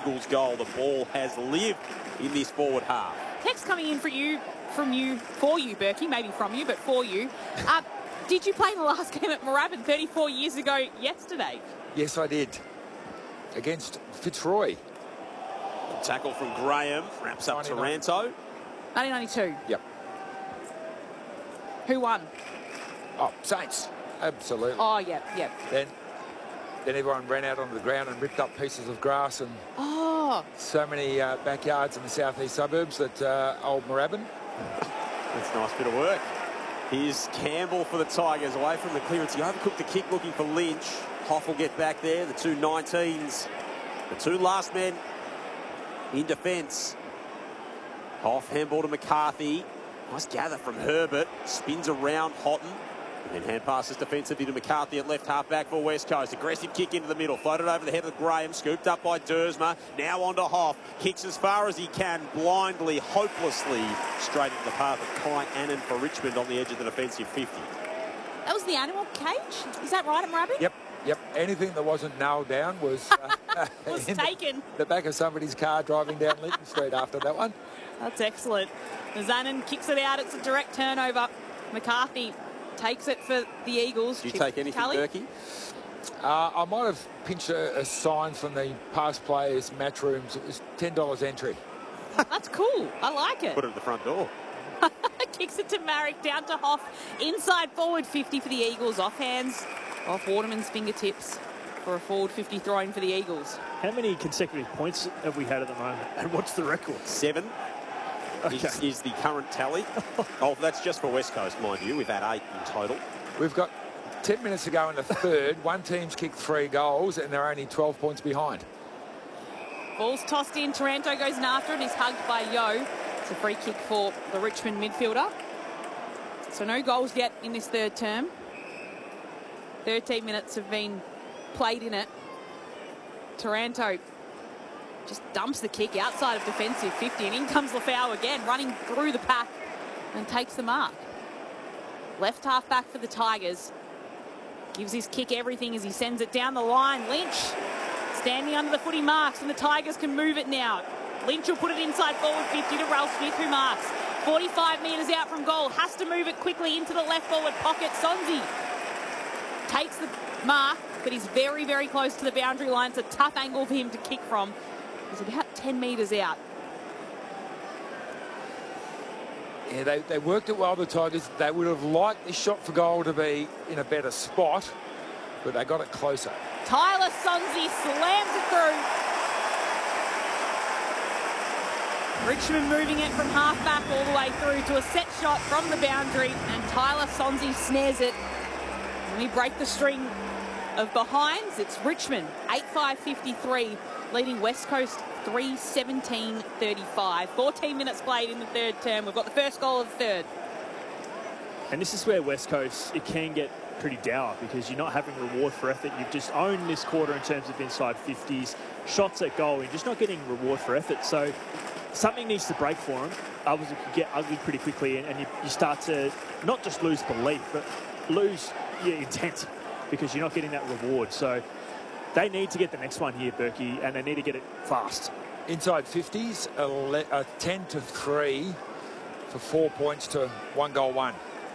Eagles goal. The ball has lived in this forward half. Text coming in for you, Berkey, maybe from you, but for you. Did you play in the last game at Moorabbin 34 years ago yesterday? Yes, I did. Against Fitzroy. Tackle from Graham, wraps up Taranto. 1992. Yep. Who won? Oh, Saints. Absolutely. Oh, yeah. Then everyone ran out onto the ground and ripped up pieces of grass and so many backyards in the southeast suburbs that old Moorabbin. That's a nice bit of work. Here's Campbell for the Tigers, away from the clearance. He overcooked the kick, looking for Lynch. Hoff will get back there. The two 19s, the two last men in defence. Hoff, handball to McCarthy. Nice gather from Herbert. Spins around Houghton. And then hand passes defensively to McCarthy at left half back for West Coast. Aggressive kick into the middle. Floated over the head of Graham. Scooped up by Dersma. Now on to Hoff. Kicks as far as he can. Blindly, hopelessly straight into the path of Kai Annan for Richmond on the edge of the defensive 50. That was the animal cage? Is that right at Moorabbin? Yep. Anything that wasn't nailed down was, was taken. The back of somebody's car driving down Linton Street after that one. That's excellent. Zanin kicks it out. It's a direct turnover. McCarthy takes it for the Eagles. Did you take anything, Berkey? I might have pinched a sign from the past players' match rooms. It was $10 entry. That's cool. I like it. Put it at the front door. Kicks it to Marek, down to Hoff. Inside forward 50 for the Eagles. Off hands, off Waterman's fingertips for a forward 50 throw-in for the Eagles. How many consecutive points have we had at the moment? And what's the record? 7. Okay. Is the current tally. Oh, that's just for West Coast, mind you. We've had 8 in total. We've got 10 minutes to go in the third. One team's kicked 3 goals and they're only 12 points behind. Ball's tossed in. Taranto goes in after it. He's hugged by Yo. It's a free kick for the Richmond midfielder. So no goals yet in this third term. 13 minutes have been played in it. Taranto just dumps the kick outside of defensive 50, and in comes Lafau again, running through the pack and takes the mark. Left half back for the Tigers. Gives his kick everything as he sends it down the line. Lynch standing under the footy marks, and the Tigers can move it now. Lynch will put it inside forward 50 to Ralph Smith, who marks. 45 metres out from goal. Has to move it quickly into the left forward pocket. Sonzi takes the mark, but he's very, very close to the boundary line. It's a tough angle for him to kick from. He's about 10 metres out. Yeah, they worked it well, the Tigers. They would have liked this shot for goal to be in a better spot, but they got it closer. Tyler Sonzi slams it through. Richmond moving it from half-back all the way through to a set shot from the boundary, and Tyler Sonzi snares it. And we break the string of behinds. It's Richmond 8-5-53, leading West Coast 3-17-35. 14 minutes played in the third term. We've got the first goal of the third. And this is where West Coast, it can get pretty dour because you're not having reward for effort. You've just owned this quarter in terms of inside 50s, shots at goal. You're just not getting reward for effort. So something needs to break for them. Others it could get ugly pretty quickly, and you start to not just lose belief, but lose your intent because you're not getting that reward. So they need to get the next one here, Berkey, and they need to get it fast. Inside 50s, a 10-3 for 4 points to 1 goal 1.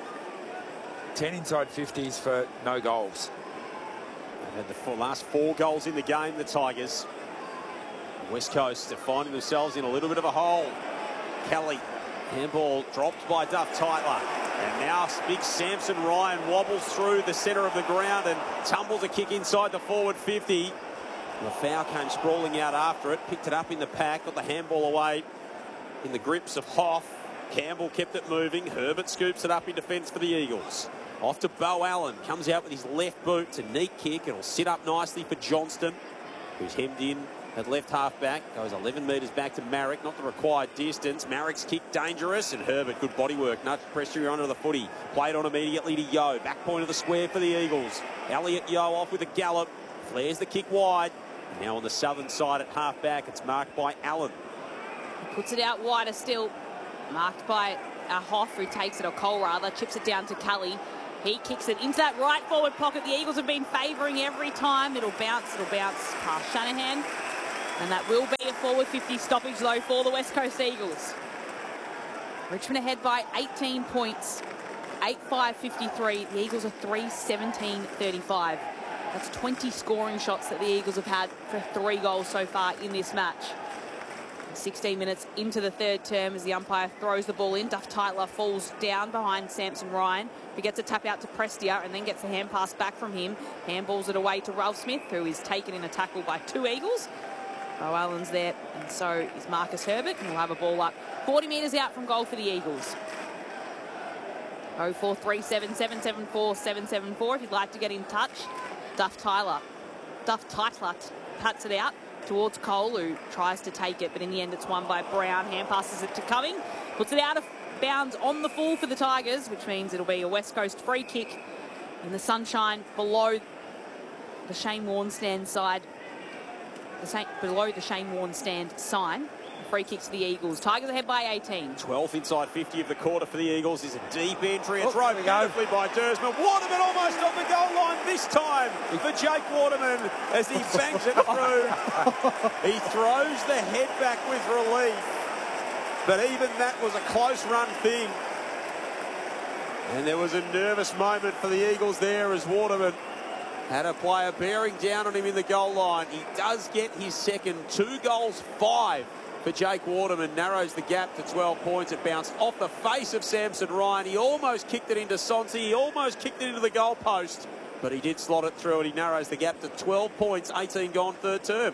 10 inside 50s for no goals. They've had the last 4 goals in the game, the Tigers. West Coast are finding themselves in a little bit of a hole. Kelly, handball dropped by Duff Tytler. And now big Samson Ryan wobbles through the centre of the ground and tumbles a kick inside the forward 50. Lafau came sprawling out after it, picked it up in the pack, got the handball away in the grips of Hoff. Campbell kept it moving. Herbert scoops it up in defence for the Eagles. Off to Bo Allen, comes out with his left boot. It's a neat kick. It'll sit up nicely for Johnston, who's hemmed in at left half back. Goes 11 metres back to Marek, not the required distance. Marek's kick dangerous, and Herbert, good body work. Nudge pressure onto the footy. Played on immediately to Yo. Back point of the square for the Eagles. Elliot Yo off with a gallop. Flares the kick wide. And now on the southern side at half back, it's marked by Allen. Puts it out wider still. Marked by Hoff, who takes it, or Cole rather, chips it down to Cully. He kicks it into that right forward pocket. The Eagles have been favouring every time. It'll bounce past Shanahan. And that will be a forward 50 stoppage, though, for the West Coast Eagles. Richmond ahead by 18 points, 8-5-53. The Eagles are 3-17-35. That's 20 scoring shots that the Eagles have had for 3 goals so far in this match. 16 minutes into the third term as the umpire throws the ball in. Duff Tytler falls down behind Samson Ryan, who gets a tap out to Prestia and then gets the hand pass back from him. Handballs it away to Ralph Smith, who is taken in a tackle by 2 Eagles. Bo Allen's there, and so is Marcus Herbert, and we'll have a ball up 40 metres out from goal for the Eagles. 0437 774 774 if you'd like to get in touch. Duff Tytler cuts it out towards Cole, who tries to take it, but in the end it's won by Brown. Hand passes it to Cumming, puts it out of bounds on the full for the Tigers, which means it'll be a West Coast free kick in the sunshine below the Shane Warne stand side. Below the Shane Warne stand sign. Free kick to the Eagles. Tigers ahead by 18. 12th inside 50 of the quarter for the Eagles is a deep entry. It's right beautifully by Dersman. Waterman almost on the goal line this time for Jake Waterman as he banks it through. He throws the head back with relief, but even that was a close run thing. And there was a nervous moment for the Eagles there as Waterman had a player bearing down on him in the goal line. He does get his second. 2 goals, 5 for Jake Waterman. Narrows the gap to 12 points. It bounced off the face of Samson Ryan. He almost kicked it into Sonsi. He almost kicked it into the goal post, but he did slot it through, and he narrows the gap to 12 points. 18 gone third term.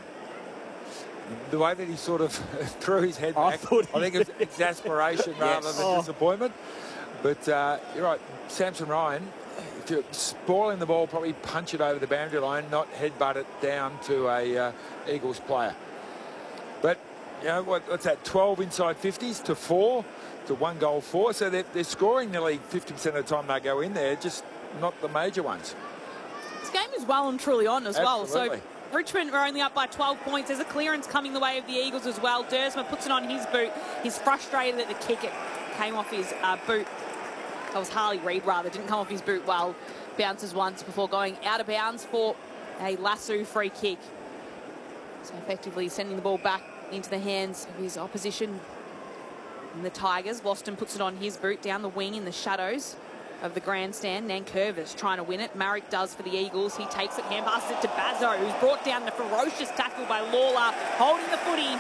The way that he sort of threw his head back, I think it was exasperation rather than disappointment. But you're right, Samson Ryan, if you're spoiling the ball, probably punch it over the boundary line, not headbutt it down to a Eagles player. But, you know, what's that, 12 inside 50s to 4 to 1 goal 4. So they're scoring nearly 50% of the time they go in there, just not the major ones. This game is well and truly on as Absolutely. well. So Richmond are only up by 12 points. There's a clearance coming the way of the Eagles as well. Dersma puts it on his boot. He's frustrated at the kick. It came off his boot. That was Harley Reid, rather. Didn't come off his boot well. Bounces once before going out of bounds for a lasso free kick. So effectively sending the ball back into the hands of his opposition in the Tigers. Boston puts it on his boot down the wing in the shadows of the grandstand. Nankervis trying to win it. Marek does for the Eagles. He takes it, hand passes it to Bazzo, who's brought down the ferocious tackle by Lawler, holding the footy.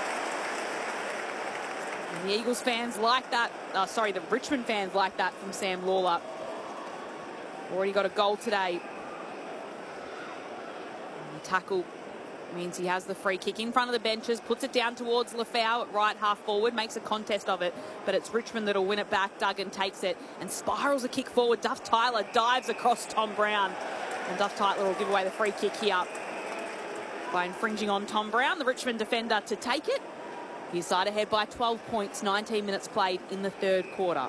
And the Eagles fans like that. The Richmond fans like that from Sam Lawler. Already got a goal today. And the tackle means he has the free kick in front of the benches, puts it down towards Lafau at right half forward, makes a contest of it, but it's Richmond that'll win it back. Duggan takes it and spirals a kick forward. Duff Tytler dives across Tom Brown, and Duff Tytler will give away the free kick here by infringing on Tom Brown, the Richmond defender, to take it. His side ahead by 12 points, 19 minutes played in the third quarter.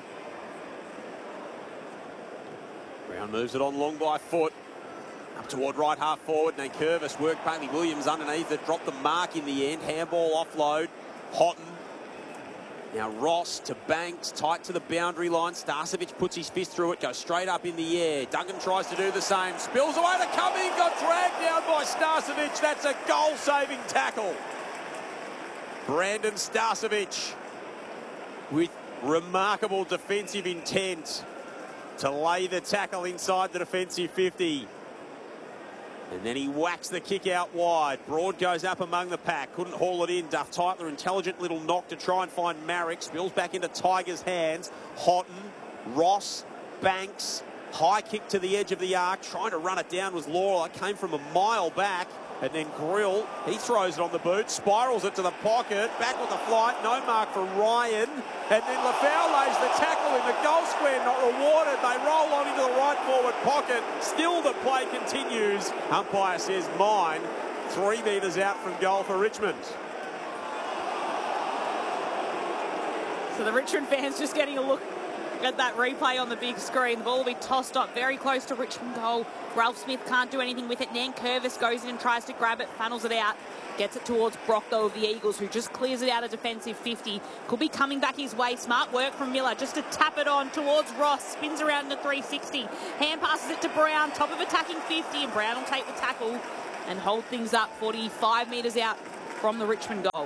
Brown moves it on long by foot. Up toward right half forward. Nankervis worked Bailey Williams underneath it. Dropped the mark in the end. Handball offload. Houghton. Now Ross to Banks. Tight to the boundary line. Starcevic puts his fist through it. Goes straight up in the air. Duggan tries to do the same. Spills away to Cumming. Got dragged down by Starcevic. That's a goal-saving tackle. Brandon Starcevic with remarkable defensive intent to lay the tackle inside the defensive 50. And then he whacks the kick out wide. Broad goes up among the pack. Couldn't haul it in. Duff Tytler, intelligent little knock to try and find Marek. Spills back into Tigers' hands. Houghton, Ross, Banks. High kick to the edge of the arc. Trying to run it down was Lawler. Came from a mile back. And then Grill, he throws it on the boot, spirals it to the pocket, back with the flight, no mark for Ryan. And then Lafau lays the tackle in the goal square, not rewarded. They roll on into the right forward pocket. Still the play continues. Umpire says mine. 3 metres out from goal for Richmond. So the Richmond fans just getting a look at that replay on the big screen. The ball will be tossed up very close to Richmond goal. Ralph Smith can't do anything with it. Nankervis goes in and tries to grab it, funnels it out, gets it towards Brock, though, of the Eagles, who just clears it out of defensive 50. Could be coming back his way. Smart work from Miller just to tap it on towards Ross. Spins around in a 360. Hand passes it to Brown, top of attacking 50, and Brown will take the tackle and hold things up 45 metres out from the Richmond goal.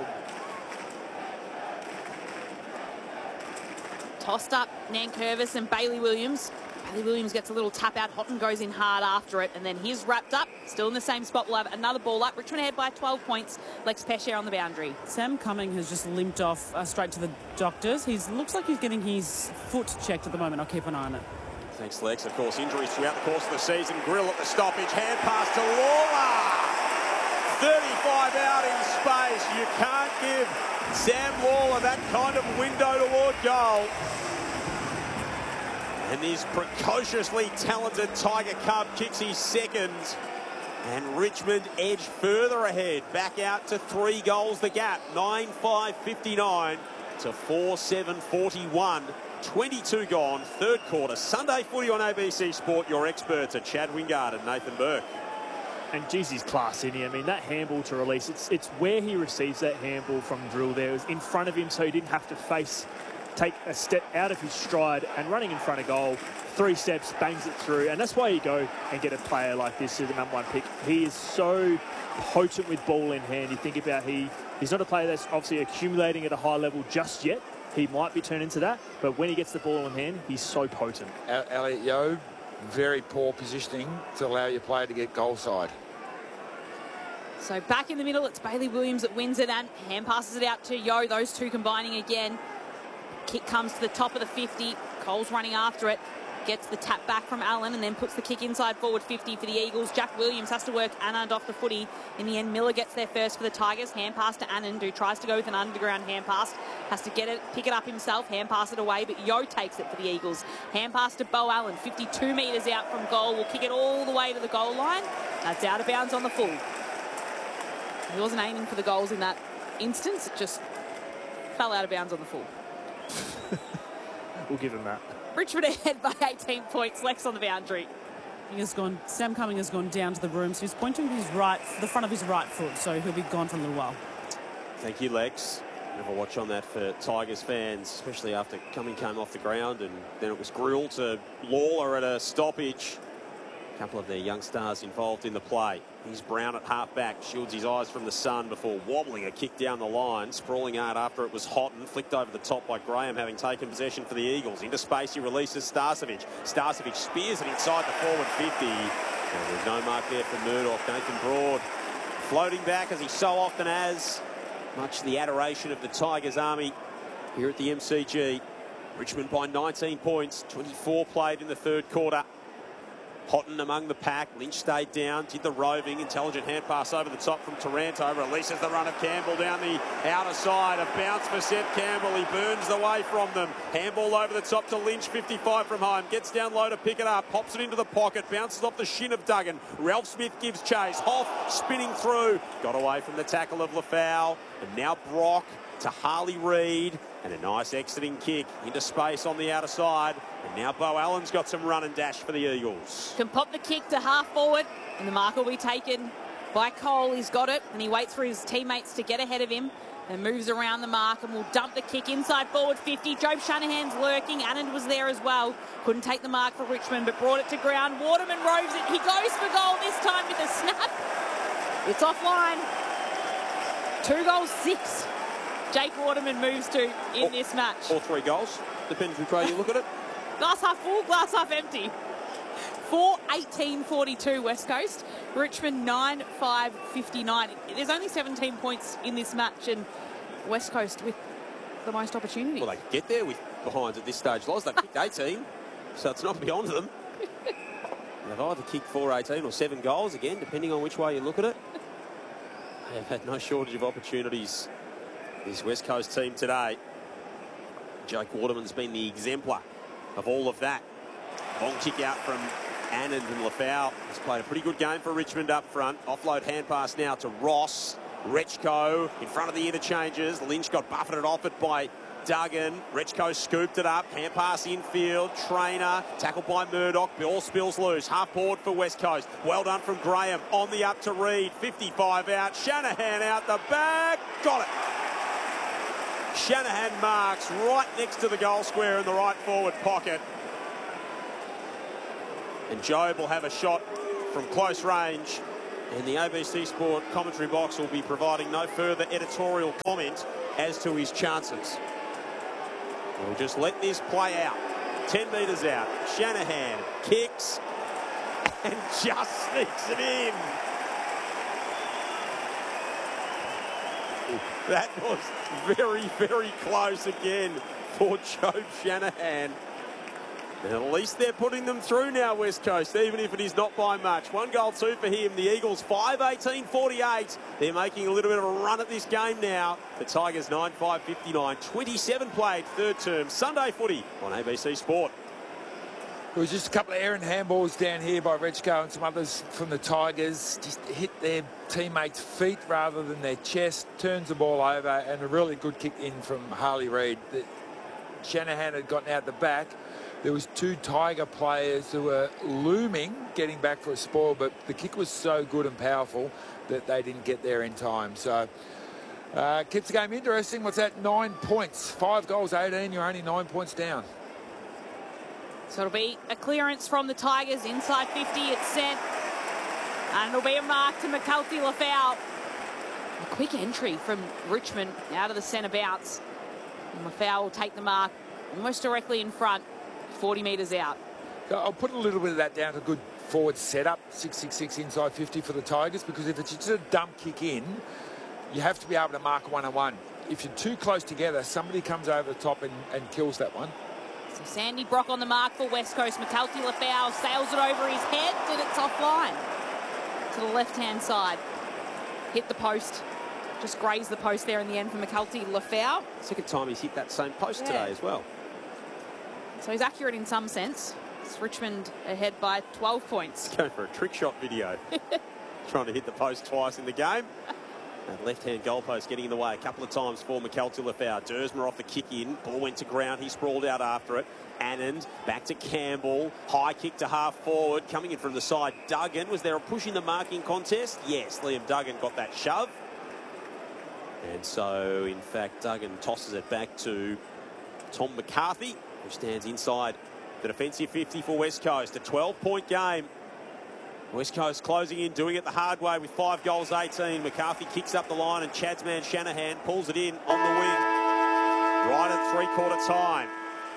Tossed up Nankervis and Bailey Williams. Bailey Williams gets a little tap out. Houghton goes in hard after it, and then he's wrapped up. Still in the same spot. We'll have another ball up. Richmond ahead by 12 points. Lex Pesce on the boundary. Sam Cumming has just limped off straight to the doctors. He looks like he's getting his foot checked at the moment. I'll keep an eye on it. Thanks, Lex. Of course, injuries throughout the course of the season. Grill at the stoppage. Hand pass to Lawler. 35 out in space. You can't give Sam Lawler that kind of window toward goal. And his precociously talented Tiger Cub kicks his second. And Richmond edge further ahead. Back out to 3 goals the gap. 9-5-59 to 4-7-41. 22 gone, third quarter. Sunday footy on ABC Sport. Your experts are Chad Wingard and Nathan Burke. And geez, he's class, isn't he? I mean, that handball to release, it's where he receives that handball from Drill there. It was in front of him, so he didn't have to take a step out of his stride, and running in front of goal, 3 steps, bangs it through. And that's why you go and get a player like this as the #1 pick. He is so potent with ball in hand. You think about he's not a player that's obviously accumulating at a high level just yet. He might be turned into that, but when he gets the ball in hand, he's so potent. Elliot Yeo, very poor positioning to allow your player to get goal side. So back in the middle, it's Bailey Williams that wins it and hand passes it out to Yeo. Those two combining again. Kick comes to the top of the 50. Cole's running after it. Gets the tap back from Allen and then puts the kick inside forward 50 for the Eagles. Jack Williams has to work Anand off the footy. In the end, Miller gets there first for the Tigers. Hand pass to Anand, who tries to go with an underground hand pass. Has to get it, pick it up himself, hand pass it away, but Yeo takes it for the Eagles. Hand pass to Bo Allen, 52 metres out from goal. Will kick it all the way to the goal line. That's out of bounds on the full. He wasn't aiming for the goals in that instance. It just fell out of bounds on the full. We'll give him that. Richmond ahead by 18 points. Lex on the boundary. Sam Cumming has gone down to the room, so he's pointing to the front of his right foot, so he'll be gone for a little while. Thank you, Lex. Have a watch on that for Tigers fans, especially after Cumming came off the ground, and then it was Grill to Lawler at a stoppage. A couple of their young stars involved in the play. He's Brown at half-back, shields his eyes from the sun before wobbling a kick down the line. Sprawling out after it was Houghton, flicked over the top by Graham, having taken possession for the Eagles. Into space, he releases Starcevic. Starcevic spears it inside the forward 50. And there's no mark there for Murdoch. Nathan Broad floating back as he so often has. Much the adoration of the Tigers army here at the MCG. Richmond by 19 points, 24 played in the third quarter. Houghton among the pack. Lynch stayed down, did the roving, intelligent hand pass over the top from Taranto. Releases the run of Campbell down the outer side. A bounce for Seth Campbell. He burns away from them. Handball over the top to Lynch, 55 from home. Gets down low to pick it up. Pops it into the pocket. Bounces off the shin of Duggan. Ralph Smith gives chase. Hoff spinning through. Got away from the tackle of Lafau. And now Brock to Harley Reid. And a nice exiting kick into space on the outer side. And now Bo Allen's got some run and dash for the Eagles. Can pop the kick to half forward, and the mark will be taken by Cole. He's got it, and he waits for his teammates to get ahead of him and moves around the mark and will dump the kick inside forward 50. Jobe Shanahan's lurking. Anand was there as well. Couldn't take the mark for Richmond, but brought it to ground. Waterman roves it. He goes for goal this time with a snap. It's offline. 2-6. Jake Waterman moves to in this match. Or 3 goals. Depends which way you look at it. Glass half full, glass half empty. 4-18-42 West Coast. Richmond 9-5-59. There's only 17 points in this match, and West Coast with the most opportunity. Well, they get there with behinds at this stage. Loz, they've kicked 18, so it's not beyond them. They've either kicked 4-18 or 7 goals again, depending on which way you look at it. They have had no shortage of opportunities, this West Coast team today. Jake Waterman's been the exemplar of all of that. Long kick out from Anand, and Lafau has played a pretty good game for Richmond up front. Offload hand pass now to Ross. Rechko in front of the interchanges. Lynch got buffeted off it by Duggan. Rechko scooped it up. Hand pass infield. Trainer tackled by Murdoch. Ball spills loose. Half forward for West Coast. Well done from Graham. On the up to Reid. 55 out. Shanahan out the back. Got it. Shanahan marks right next to the goal square in the right forward pocket. And Jobe will have a shot from close range. And the ABC Sport commentary box will be providing no further editorial comment as to his chances. We'll just let this play out. 10 metres out. Shanahan kicks and just sneaks it in. That was very, very close again for Jobe Shanahan. And at least they're putting them through now, West Coast, even if it is not by much. 1 goal, 2 for him. The Eagles 5-18-48. They're making a little bit of a run at this game now. The Tigers 9-5-59. 27 played, third term. Sunday footy on ABC Sport. It was just a couple of errant handballs down here by Rechko and some others from the Tigers. Just hit their teammates' feet rather than their chest. Turns the ball over, and a really good kick in from Harley Reid. Shanahan had gotten out the back. There was 2 Tiger players who were looming, getting back for a spoil, but the kick was so good and powerful that they didn't get there in time. So keeps the game interesting. What's that? 9 points. 5 goals, 18. You're only 9 points down. So it'll be a clearance from the Tigers inside 50. It's sent. And it'll be a mark to McCulty Lafau. A quick entry from Richmond out of the centre bounce. And Lafau will take the mark almost directly in front, 40 metres out. So I'll put a little bit of that down to good forward setup, 6-6-6 inside 50 for the Tigers, because if it's just a dump kick in, you have to be able to mark one-on-one. If you're too close together, somebody comes over the top and kills that one. So Sandy Brock on the mark for West Coast. McCulty Lafau sails it over his head, and it's offline to the left-hand side. Hit the post. Just grazed the post there in the end for McCulty Lafau. Second time he's hit that same post today as well. So he's accurate in some sense. It's Richmond ahead by 12 points. He's going for a trick shot video. Trying to hit the post twice in the game. That left-hand goalpost getting in the way a couple of times for McCulty Lafau. Dersmer off the kick in. Ball went to ground. He sprawled out after it. Anand back to Campbell. High kick to half forward. Coming in from the side, Duggan. Was there a push in the marking contest? Yes, Liam Duggan got that shove. And so, in fact, Duggan tosses it back to Tom McCarthy, who stands inside the defensive 50 for West Coast. A 12-point game. West Coast closing in, doing it the hard way with 5 goals, 18. McCarthy kicks up the line, and Chad's man Shanahan pulls it in on the wing. Right at three-quarter time.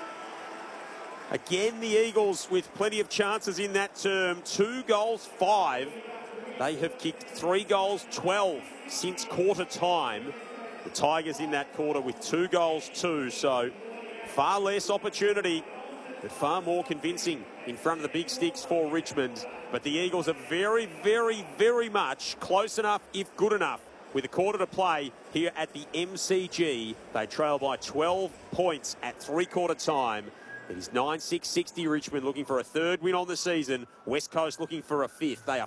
Again, the Eagles with plenty of chances in that term. 2 goals, 5. They have kicked 3 goals, 12 since quarter time. The Tigers in that quarter with 2 goals, 2. So far less opportunity, but far more convincing in front of the big sticks for Richmond. But the Eagles are very, very, very much close enough, if good enough. With a quarter to play here at the MCG, they trail by 12 points at three-quarter time. It is 9-6-60 Richmond looking for a 3rd win on the season. West Coast looking for a 5th. They are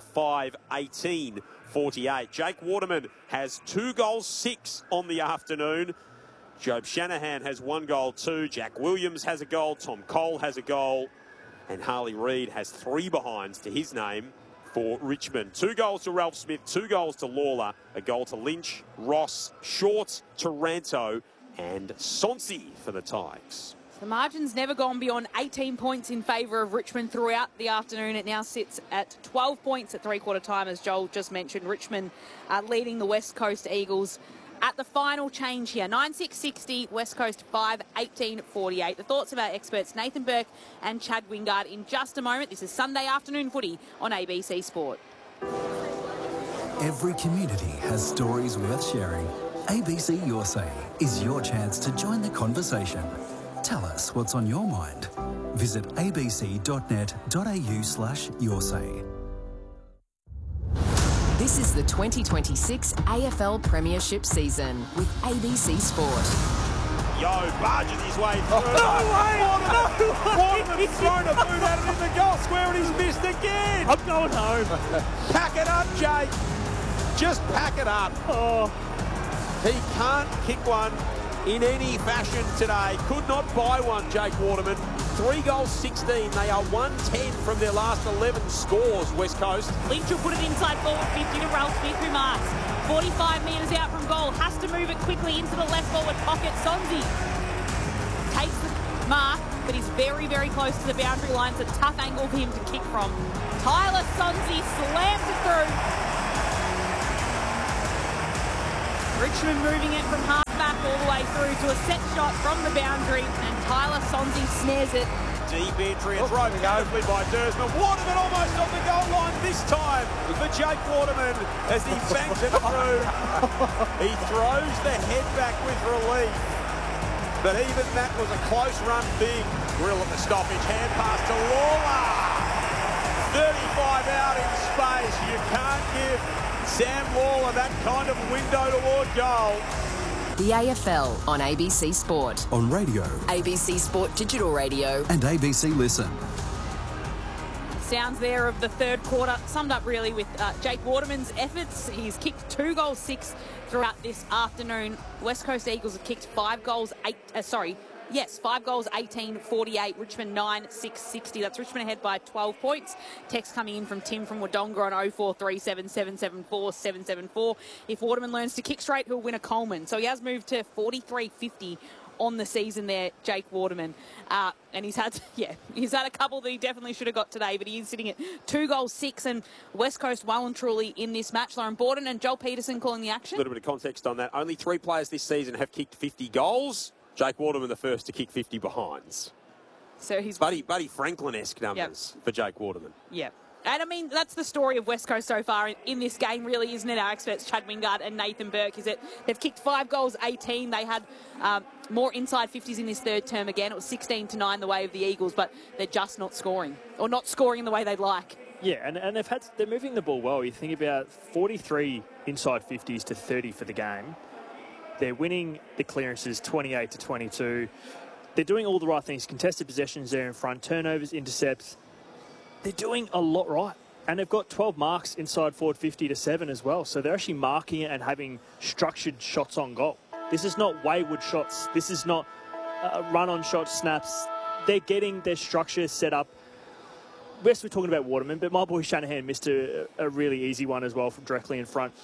5-18-48. Jake Waterman has 2 goals, 6 on the afternoon. Jobe Shanahan has 1 goal, 2. Jack Williams has a goal. Tom Cole has a goal. And Harley Reid has 3 behinds to his name for Richmond. 2 goals to Ralph Smith, 2 goals to Lawler, a goal to Lynch, Ross, Short, Taranto, and Sonsi for the Tigers. The margin's never gone beyond 18 points in favour of Richmond throughout the afternoon. It now sits at 12 points at three-quarter time, as Joel just mentioned. Richmond leading the West Coast Eagles at the final change here. 9-6-60, West Coast 5-18-48. The thoughts of our experts Nathan Burke and Chad Wingard in just a moment. This is Sunday afternoon footy on ABC Sport. Every community has stories worth sharing. ABC Your Say is your chance to join the conversation. Tell us what's on your mind. Visit abc.net.au/yoursay. This is the 2026 AFL Premiership season with ABC Sport. Yo, barges his way through. No way! Waterman's thrown a boot at him in the goal square and he's missed again. I'm going home. Pack it up, Jake. Just pack it up. Oh. He can't kick one in any fashion today. Could not buy one, Jake Waterman. 3 goals, 16. They are 110 from their last 11 scores, West Coast. Lynch will put it inside forward 50 to Ralph Smith, who marks 45 metres out from goal. Has to move it quickly into the left forward pocket. Sonsi takes the mark, but he's very, very close to the boundary line. It's a tough angle for him to kick from. Tyler Sonsi slams it through. Richmond moving it from half back all the way through to a set shot from the boundary, and Tyler Sonsie snares it. Deep entry, it's roped beautifully by Dersman. Waterman almost on the goal line this time for Jake Waterman as he banks it through. He throws the head back with relief, but even that was a close run thing. Grill at the stoppage, hand pass to Lawler. 35 out in space. You can't give Sam Lawler that kind of window toward goal. The AFL on ABC Sport. On radio ABC Sport Digital Radio. and ABC Listen. Sounds there of the third quarter, summed up really with Jake Waterman's efforts. He's kicked 2 goals 6 throughout this afternoon. West Coast Eagles have kicked 5 goals 18, 48. Richmond 9, 6, 60. That's Richmond ahead by 12 points. Text coming in from Tim from Wodonga on 0437 774 774. If Waterman learns to kick straight, he'll win a Coleman. So he has moved to 43.50 on the season there, Jake Waterman. And he's had a couple that he definitely should have got today, but he is sitting at 2 goals 6, and West Coast well and truly in this match. Lauren Borden and Joel Peterson calling the action. A little bit of context on that. Only 3 players this season have kicked 50 goals. Jake Waterman the first to kick 50 behinds. So he's Buddy Franklin-esque numbers for Jake Waterman. Yeah. And, I mean, that's the story of West Coast so far in this game, really, isn't it? Our experts, Chad Wingard and Nathan Burke, is that they've kicked 5 goals 18. They had more inside 50s in this third term again. It was 16-9 the way of the Eagles, but they're just not scoring, or not scoring in the way they'd like. Yeah, and they're moving the ball well. You think about 43 inside 50s to 30 for the game. They're winning the clearances 28-22. They're doing all the right things. Contested possessions there in front, turnovers, intercepts. They're doing a lot right. And they've got 12 marks inside forward 50 to 7 as well. So they're actually marking it and having structured shots on goal. This is not wayward shots. This is not run-on shot snaps. They're getting their structure set up. Yes, we're talking about Waterman, but my boy Shanahan missed a really easy one as well from directly in front.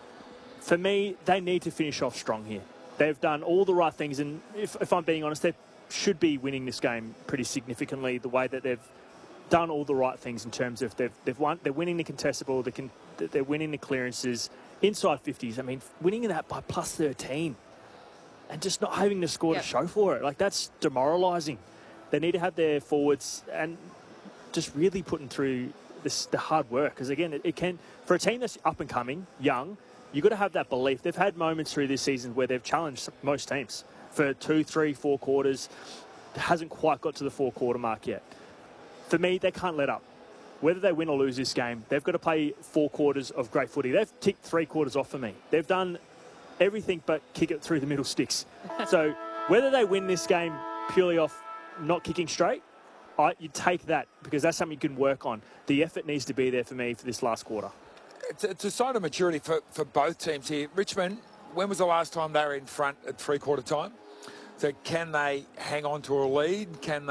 For me, they need to finish off strong here. They've done all the right things, and if I'm being honest, they should be winning this game pretty significantly. The way that they've done all the right things in terms of they've won, they're winning the contestable, they're winning the clearances inside 50s. I mean, winning that by plus 13, and just not having the score to show for it, like that's demoralising. They need to have their forwards and just really putting through the hard work, because again, it can, for a team that's up and coming, young. You've got to have that belief. They've had moments through this season where they've challenged most teams for 2, 3, 4 quarters. It hasn't quite got to the 4-quarter mark yet. For me, they can't let up. Whether they win or lose this game, they've got to play 4 quarters of great footy. They've ticked 3 quarters off for me. They've done everything but kick it through the middle sticks. So whether they win this game purely off not kicking straight, you take that, because that's something you can work on. The effort needs to be there for me for this last quarter. It's a sign of maturity for both teams here. Richmond, when was the last time they were in front at 3-quarter time? So can they hang on to a lead?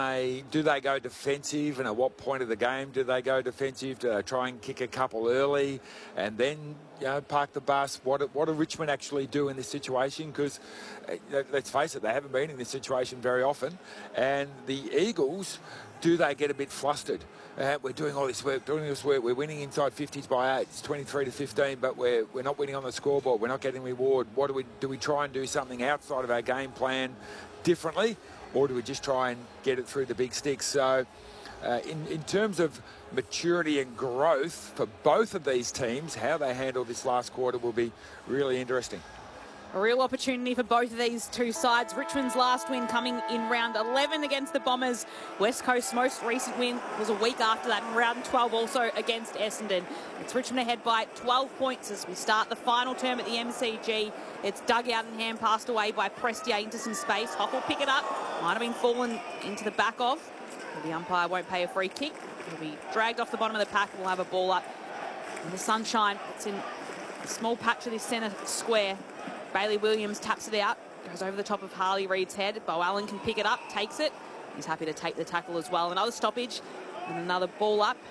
Do they go defensive? And at what point of the game do they go defensive to try and kick a couple early and then park the bus? What do Richmond actually do in this situation? Because let's face it, they haven't been in this situation very often. And the Eagles, do they get a bit flustered? We're doing all this work, we're winning inside 50s by 8, it's 23-15, but we're not winning on the scoreboard, we're not getting reward. Do we try and do something outside of our game plan differently, or do we just try and get it through the big sticks? So in terms of maturity and growth for both of these teams, how they handle this last quarter will be really interesting. A real opportunity for both of these two sides. Richmond's last win coming in round 11 against the Bombers. West Coast's most recent win was a week after that in round 12, also against Essendon. It's Richmond ahead by 12 points as we start the final term at the MCG. It's dug out and hand passed away by Prestia into some space. Hock will pick it up. Might have been fallen into the back of. The umpire won't pay a free kick. He'll be dragged off the bottom of the pack and we'll have a ball up in the sunshine. It's in a small patch of this centre square. Bailey Williams taps it out, goes over the top of Harley Reid's head. Bo Allen can pick it up, takes it. He's happy to take the tackle as well. Another stoppage and another ball up.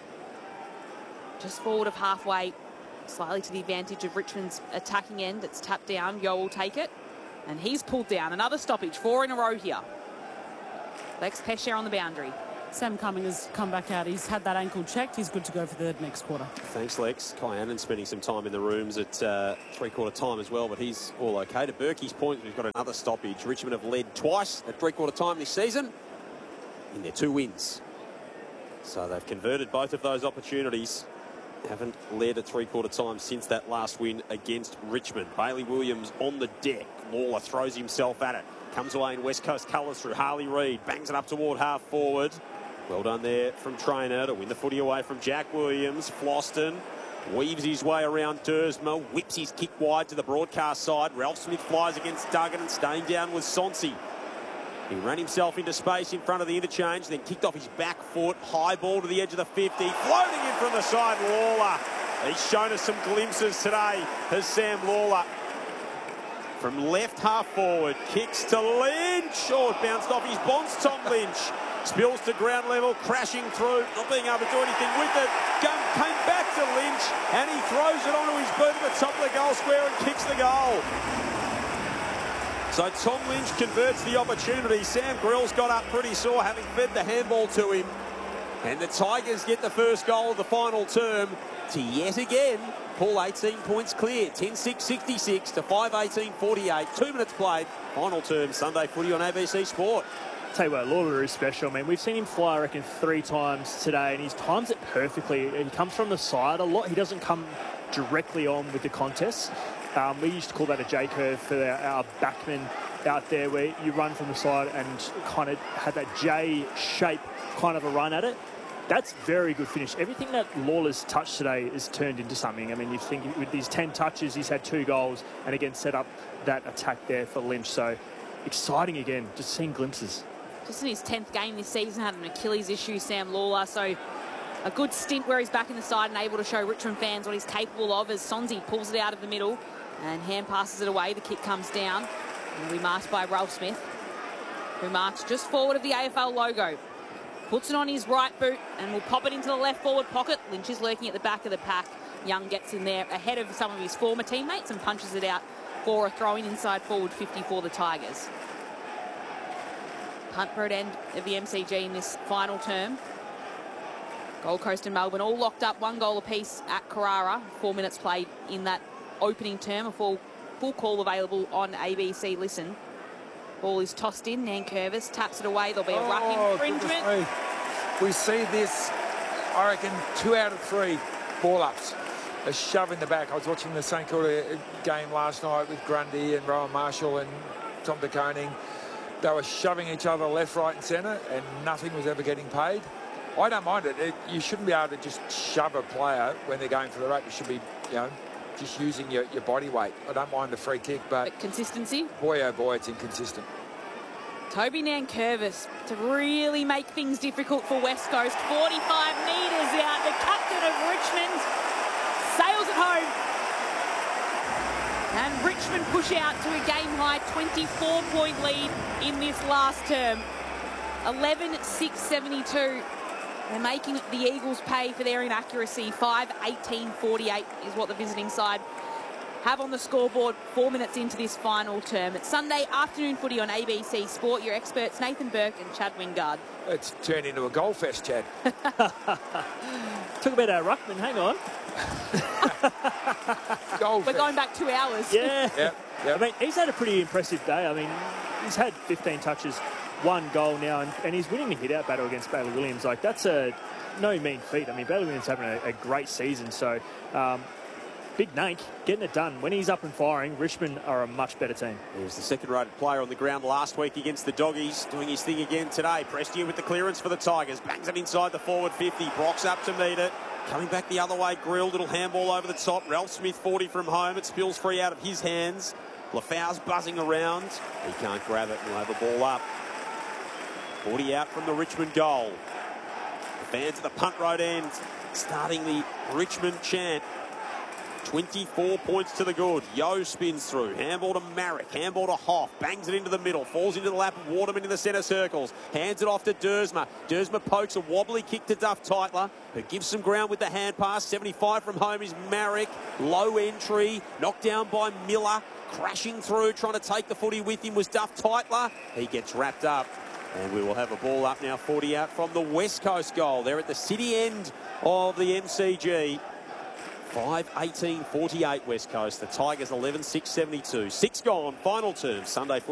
Just forward of halfway, slightly to the advantage of Richmond's attacking end. It's tapped down, Yo will take it. And he's pulled down. Another stoppage, 4 in a row here. Lex Pesce on the boundary. Sam Cumming has come back out. He's had that ankle checked. He's good to go for the next quarter. Thanks, Lex. Kai Annan spending some time in the rooms at three-quarter time as well, but he's all okay. To Berkey's point, we've got another stoppage. Richmond have led twice at three-quarter time this season in their 2 wins. So they've converted both of those opportunities. Haven't led at three-quarter time since that last win against Richmond. Bailey Williams on the deck. Lawler throws himself at it. Comes away in West Coast colours through Harley Reid. Bangs it up toward half forward. Well done there from Trainer to win the footy away from Jack Williams. Floston weaves his way around Dersma. Whips his kick wide to the broadcast side. Ralph Smith flies against Duggan and staying down with Sonsi. He ran himself into space in front of the interchange, then kicked off his back foot. High ball to the edge of the 50. Floating in from the side, Lawler. He's shown us some glimpses today as Sam Lawler. From left half forward, kicks to Lynch. Oh, it bounced off his bonds, Tom Lynch. Spills to ground level, crashing through, not being able to do anything with it. Came back to Lynch, and he throws it onto his boot at the top of the goal square and kicks the goal. So Tom Lynch converts the opportunity. Sam Grill's got up pretty sore, having fed the handball to him. And the Tigers get the first goal of the final term to yet again pull 18 points clear. 10-6-66 to 5-18-48. 2 minutes played. Final term, Sunday footy on ABC Sport. Tell you what, Lawler is special. I mean, we've seen him fly, I reckon, 3 times today, and he's times it perfectly. He comes from the side a lot. He doesn't come directly on with the contest. We used to call that a J-curve for our backmen out there, where you run from the side and kind of have that J shape kind of a run at it. That's very good finish. Everything that Lawler's touched today is turned into something. I mean, you think with these 10 touches, he's had 2 goals and again set up that attack there for Lynch. So exciting again, just seeing glimpses. Just in his 10th game this season, had an Achilles issue, Sam Lawler. So a good stint where he's back in the side and able to show Richmond fans what he's capable of as Sonsi pulls it out of the middle and hand passes it away. The kick comes down and will be marked by Ralph Smith, who marks just forward of the AFL logo. Puts it on his right boot and will pop it into the left forward pocket. Lynch is lurking at the back of the pack. Young gets in there ahead of some of his former teammates and punches it out for a throw-in inside forward 50 for the Tigers. Huntford end of the MCG in this final term. Gold Coast and Melbourne all locked up, 1 goal apiece at Carrara. 4 minutes played in that opening term. A full call available on ABC Listen. Ball is tossed in. Nankervis taps it away. There'll be a ruck infringement. We see this, I reckon, 2 out of 3 ball-ups. A shove in the back. I was watching the St Kilda game last night with Grundy and Rowan Marshall and Tom de Koning. They were shoving each other left, right and centre, and nothing was ever getting paid. I don't mind it. You shouldn't be able to just shove a player when they're going for the rape. You should be, just using your body weight. I don't mind the free kick, but consistency? Boy, oh boy, it's inconsistent. Toby Nankervis to really make things difficult for West Coast. 45 metres out. The captain of Richmond sails it home. And Richmond push out to a game-high 24-point lead in this last term. 11-6-72. They're making the Eagles pay for their inaccuracy. 5-18-48 is what the visiting side have on the scoreboard 4 minutes into this final term. It's Sunday afternoon footy on ABC Sport. Your experts Nathan Burke and Chad Wingard. It's turned into a goal fest, Chad. Talk about our ruckman, hang on. We're going back 2 hours. Yeah. Yep. I mean, he's had a pretty impressive day. I mean, he's had 15 touches, 1 goal now, and he's winning the hit-out battle against Bailey Williams. Like, that's no mean feat. I mean, Bailey Williams having a great season, so big Nank getting it done. When he's up and firing, Richmond are a much better team. He was the second-rated player on the ground last week against the Doggies, doing his thing again today. Prestia with the clearance for the Tigers. Bangs it inside the forward 50. Brock's up to meet it. Coming back the other way, Grill, little handball over the top. Ralph Smith 40 from home. It spills free out of his hands. Lafau's buzzing around. He can't grab it. We'll have the ball up. 40 out from the Richmond goal. The fans at the punt road end starting the Richmond chant. 24 points to the good. Yo spins through. Handball to Marek. Handball to Hoff. Bangs it into the middle. Falls into the lap of Waterman in the centre circles. Hands it off to Dersma. Dersma pokes a wobbly kick to Duff Tytler, who gives some ground with the hand pass. 75 from home is Marek. Low entry. Knocked down by Miller. Crashing through, trying to take the footy with him was Duff Tytler. He gets wrapped up And we will have a ball up now, 40 out from the West Coast goal. They're at the city end of the MCG. 5:18:48 West Coast. The Tigers 11:6:72. 6 gone. Final term. Sunday footy.